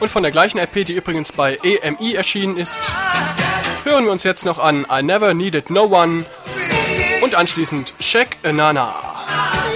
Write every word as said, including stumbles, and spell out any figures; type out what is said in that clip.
Und von der gleichen L P, die übrigens bei E M I erschienen ist, hören wir uns jetzt noch an I Never Needed No One und anschließend Shaq Nana.